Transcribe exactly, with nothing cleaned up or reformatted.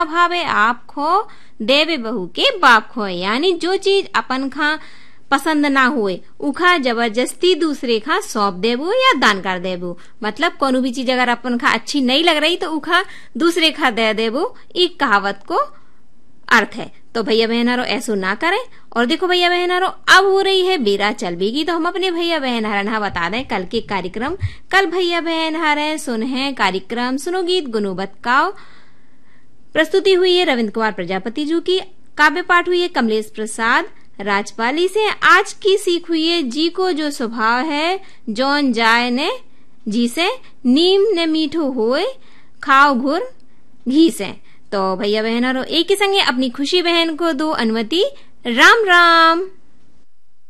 भावे आप खो, देवे बहू के बाप खो। यानी जो चीज अपन खा पसंद ना हुए उखा जबरदस्ती दूसरे खा सौंप देबो या दान कर देबो। मतलब कोनो भी चीज अगर अपन खा अच्छी नहीं लग रही तो उखा दूसरे खा दे देबो। एक कहावत को अर्थ है। तो भैया बहनारो ऐसो ना करें। और देखो भैया बहनारो अब हो रही है बेरा चलबेगी, तो हम अपने भैया बहन हरन बता दें कल के कार्यक्रम। कल भैया बहन हरे सुन है कार्यक्रम सुनो गीत गुनोबत काओ। प्रस्तुति हुई है रविंद्र कुमार प्रजापति जी की, काव्य पाठ हुई है कमलेश प्रसाद राजपाली से। आज की सीख हुई है जी को जो स्वभाव है जौन जाय ने जी से, नीम ने मीठो होए खाओ घुर घी से। तो भैया बहनों एक ही संगे अपनी खुशी बहन को दो अनुमति। राम राम।